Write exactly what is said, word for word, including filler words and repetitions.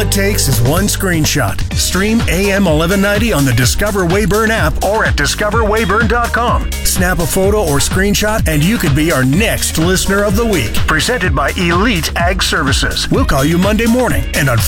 it takes is one screenshot. Stream A M eleven ninety on the Discover Weyburn app or at discover weyburn dot com. Snap a photo or screenshot and you could be our next listener of the week. Presented by Elite Ag Services. We'll call you Monday morning and on